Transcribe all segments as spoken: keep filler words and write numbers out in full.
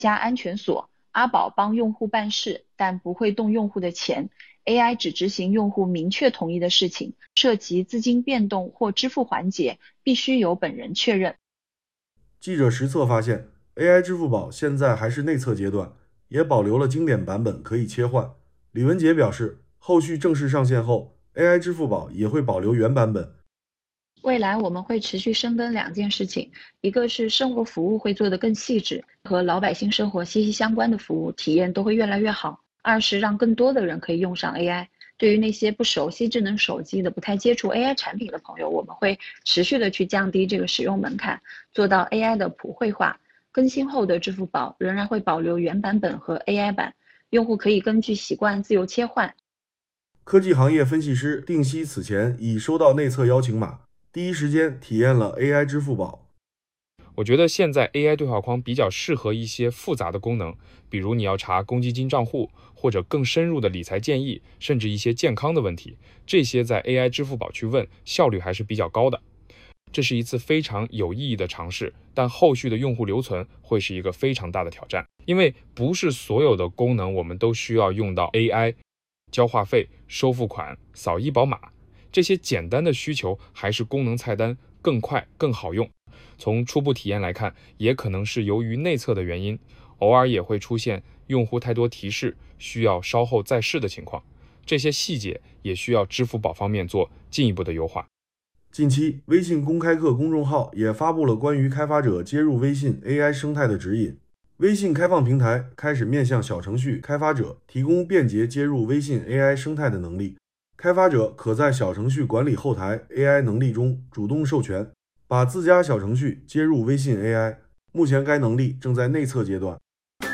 加安全锁，阿宝帮用户办事，但不会动用户的钱。A I 只执行用户明确同意的事情，涉及资金变动或支付环节，必须由本人确认。 记者实测发现 ，A I 支付宝现在还是内测阶段，也保留了经典版本可以切换。李文杰表示，后续正式上线后 ，A I 支付宝也会保留原版本。 未来我们会持续深耕两件事情，一个是生活服务会做得更细致，和老百姓生活息息相关的服务体验都会越来越好。二是让更多的人可以用上 A I。对于那些不熟悉智能手机的、不太接触 A I 产品的朋友，我们会持续的去降低这个使用门槛，做到 A I 的普惠化。更新后的支付宝仍然会保留原版本和 A I 版，用户可以根据习惯自由切换。 科技行业分析师定西此前已收到内测邀请码，第一时间体验了 A I 支付宝。 我觉得现在 A I 对话框比较适合一些复杂的功能，比如你要查公积金账户，或者更深入的理财建议，甚至一些健康的问题，这些在 A I 支付宝去问，效率还是比较高的。这是一次非常有意义的尝试，但后续的用户留存会是一个非常大的挑战，因为不是所有的功能我们都需要用到 A I， 交话费、收付款、扫医保码，这些简单的需求还是功能菜单更快更好用。从初步体验来看，也可能是由于内测的原因，偶尔也会出现用户太多提示，需要稍后再试的情况。这些细节也需要支付宝方面做进一步的优化。 近期，微信公开课公众号也发布了关于开发者接入微信 A I 生态的指引。微信开放平台开始面向小程序开发者提供便捷接入微信 A I 生态的能力。开发者可在小程序管理后台 A I 能力中主动授权，把自家小程序接入微信 A I。目前該能力正在內測階段。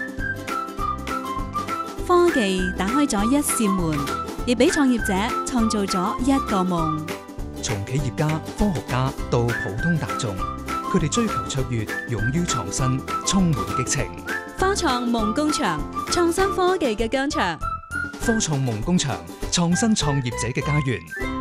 科技打開咗一扇門，亦俾創業者創造咗一個夢。 從企業家、科學家到普通大眾，佢哋追求卓越，勇於創新，充滿激情。 科創夢工場，創新科技嘅疆場。 科創夢工場，創新創業者嘅家園。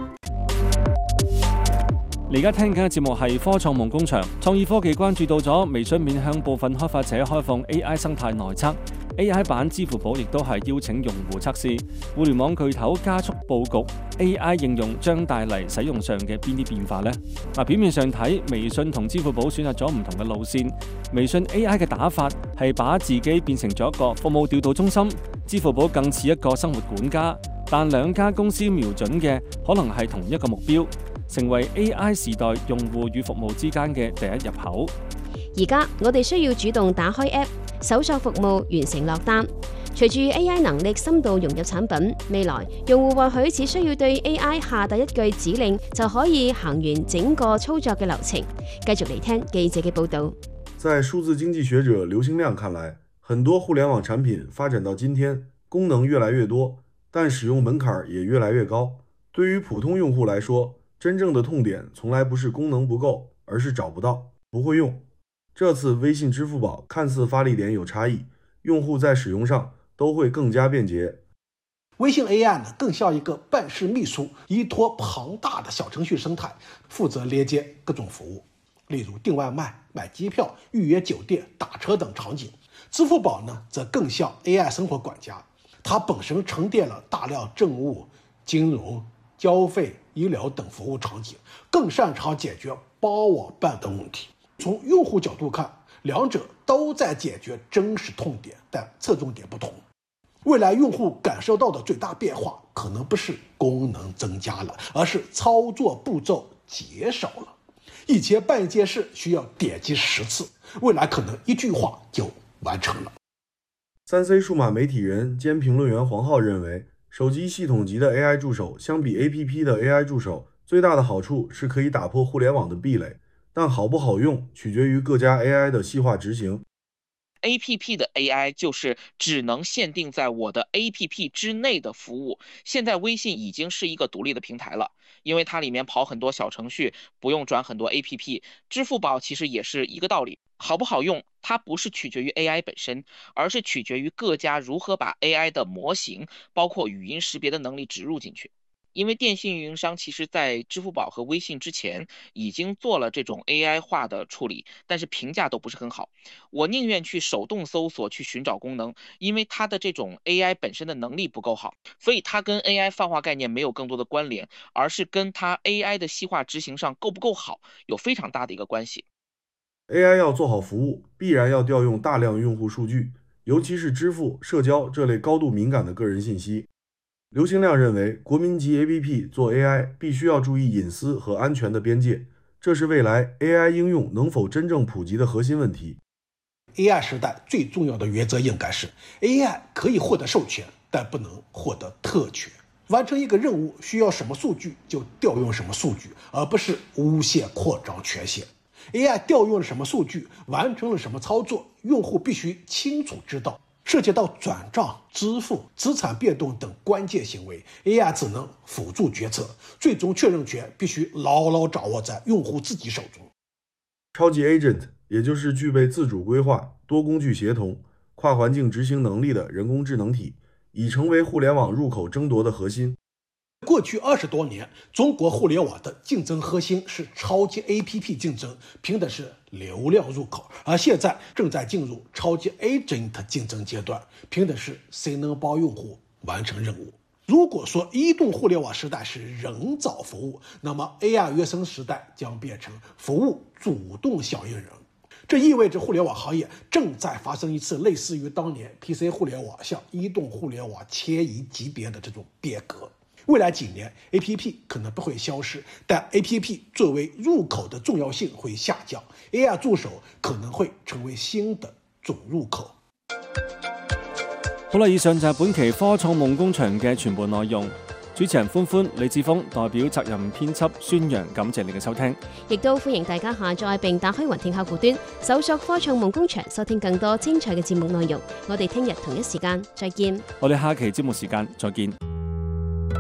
你而家聽緊嘅節目係科創夢工場。創意科技關注到咗微信面向部分開發者開放 A I 生態內測 ，A I 版支付寶亦都係邀請用戶測試。互聯網巨頭加速佈局 A I 應用將帶嚟使用上嘅邊啲變化呢？嗱，表面上睇，微信同支付寶選擇咗唔同嘅路線。微信 A I 嘅打法係把自己變成咗一個服務調度中心，支付寶更似一個生活管家。但兩家公司瞄準嘅可能係同一個目標。成為 A I 時代用戶與服務之間嘅第一入口。 而家我哋需要主動打開 App， 搜索服務，完成落單。隨住 A I 能力深度融入產品，未來用戶或許只需要對 A I 下達一句指令，就可以行完整個操作嘅流程。繼續嚟聽記者嘅報導。 在數字經濟學者劉興亮看來，很多互聯網產品發展到今天，功能越來越多，但使用門檻也越來越高。對於普通用戶來說，真正的痛點從來不是功能不夠，而是找不到、不會用。這次微信支付寶看似發力點有差異，用戶在使用上都會更加便捷。 微信 A I 呢，更像一個辦事秘書，依託龐大的小程序生態，負責連接各種服務，例如訂外賣、買機票、預約酒店、打車等場景。支付寶呢，則更像 A I 生活管家，它本身沉澱了大量政務、金融、交費、醫療等服務場景，更擅長解決包網辦等問題。從用戶角度看，兩者都在解決真實痛點，但側重點不同。未來用戶感受到的最大變化，可能不是功能增加了，而是操作步驟減少了。以前辦一件事需要點擊十次，未來可能一句話就完成了。 三 C 數碼媒體人兼評論員黃浩認為，手機系統級的 A I 助手相比 A P P 的 A I 助手，最大的好處是可以打破互聯網的壁壘，但好不好用取決於各家 A I 的細化執行。 A P P 的 A I 就是只能限定在我的 A P P 之内的服務。現在微信已經是一個獨立的平台了，因為它裡面跑很多小程序，不用轉很多 A P P。支付寶其實也是一個道理，好不好用，它不是取決於 A I 本身，而是取決於各家如何把 A I 的模型，包括語音識別的能力植入進去。 因为电信运营商其实在支付宝和微信之前已经做了这种 A I 化的处理，但是评价都不是很好。我宁愿去手动搜索去寻找功能，因为它的这种 A I 本身的能力不够好，所以它跟 A I 泛化概念没有更多的关联，而是跟它 A I 的细化执行上够不够好有非常大的一个关系。 A I 要做好服务，必然要调用大量用户数据，尤其是支付、社交这类高度敏感的个人信息。刘兴亮认为，国民级 A P P 做 A I 必须要注意隐私和安全的边界，这是未来 A I 应用能否真正普及的核心问题。 A I 时代最重要的原则应该是 A I 可以获得授权，但不能获得特权。完成一个任务需要什么数据就调用什么数据，而不是无限扩张权限。A I 调用了什么数据，完成了什么操作，用户必须清楚知道。涉及到转账、支付、资产变动等关键行为， A I 只能辅助决策，最终确认权必须牢牢掌握在用户自己手中。 超级 Agent 也就是具备自主规划、多工具协同、跨环境执行能力的人工智能体，已成为互联网入口争夺的核心。 过去二十多年，中国互联网的竞争核心是超级 A P P 竞争，凭的是流量入口；而现在正在进入超级 Agent 竞争阶段，凭的是谁能帮用户完成任务。如果说移动互联网时代是人找服务，那么 A R 原生时代将变成服务主动响应人。这意味着互联网行业正在发生一次类似于当年 P C 互联网向移动互联网迁移级别的这种变革。未来几年 A P P 可能不会消失，但 A P P 作为入口的重要性会下降， A R 助手可能会成为新的总入口。 好啦，以上就係本期科創夢工場嘅全部內容。主持人歡歡、李志峰代表責任編輯宣揚，感謝你嘅收聽。 亦都歡迎大家下載並打開雲聽客戶端，搜索科創夢工場，收聽更多精彩嘅節目內容。我哋聽日同一時間再見。 我哋下期節目時間再見。